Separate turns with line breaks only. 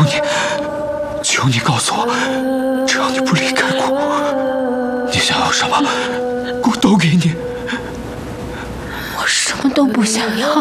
你，求你告诉我，只要你不离开姑，你想要什么，姑都给你。
我什么都不想要。